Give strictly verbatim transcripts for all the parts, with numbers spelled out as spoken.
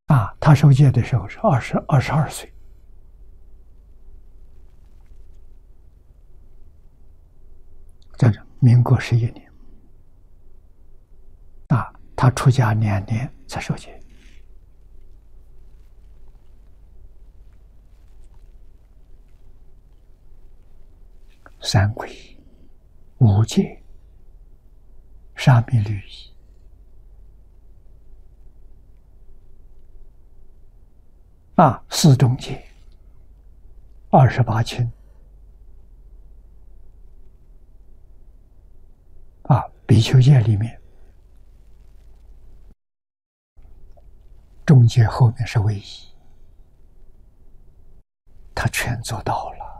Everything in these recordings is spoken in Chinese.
啊，他受戒的时候是二十二十二岁。这是民国十一年。啊，他出家两年才受戒。三皈、五戒、沙弥律仪，啊，四中戒，二十八亲，啊，比丘戒里面，中戒后面是唯一，他全做到了。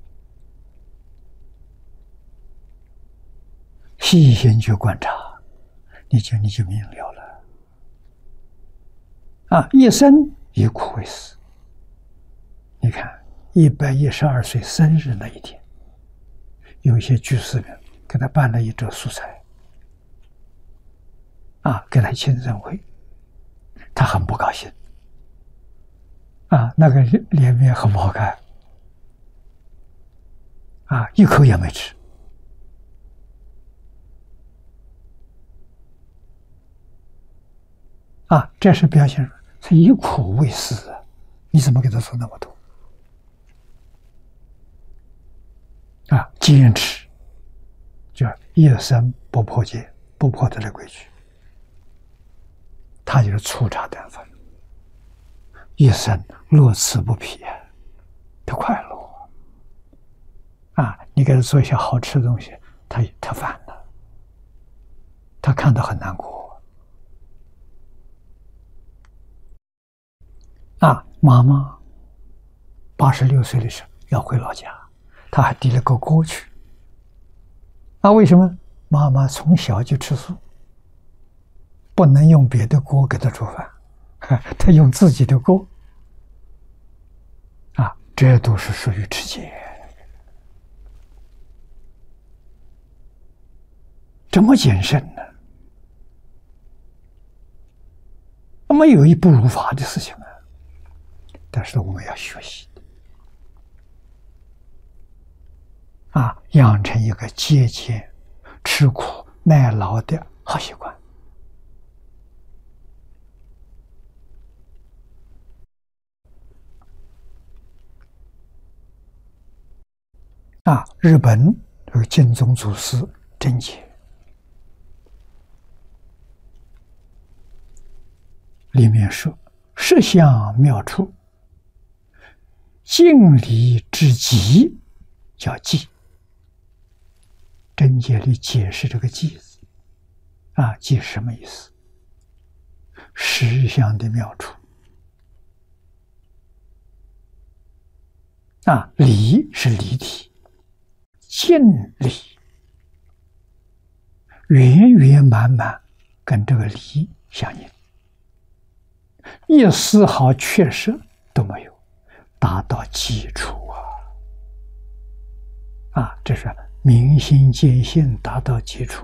细心去观察，你就你就明了了。啊，一生以苦为食。你看，一百一十二岁生日那一天，有一些居士们给他办了一桌素菜，啊，给他庆生会，他很不高兴，啊，那个脸面很不好看，啊，一口也没吃。啊，这是表现出是以苦为食啊！你怎么给他做那么多？啊，坚持，就一生不破戒，不破他的规矩，他就是粗茶淡饭，一生乐此不疲啊，他快乐啊！你给他做一些好吃的东西，他他烦了，他看到很难过。啊，妈妈八十六岁的时候要回老家，他还递了个锅去。啊，为什么？妈妈从小就吃素，不能用别的锅给他煮饭，他用自己的锅。啊，这都是属于持戒。这么谨慎呢？那么有一不如法的事情啊。但是我们要学习啊，养成一个节俭、吃苦耐劳的好习惯。啊，日本这个净宗祖师真解里面说：“实相妙处。”敬礼之极，叫寂。真解里解释这个寂字，啊，寂是什么意思？实相的妙处。啊，理是离体，敬礼圆圆满满，跟这个理相应，一丝毫缺失都没有。达到基础啊！啊，这是明心见性，达到基础。